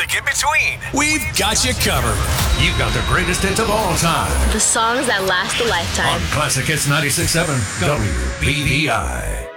music in between. We've got you covered. You've got the greatest hits of all time. The songs that last a lifetime. On Classic Hits 96.7 WBVI.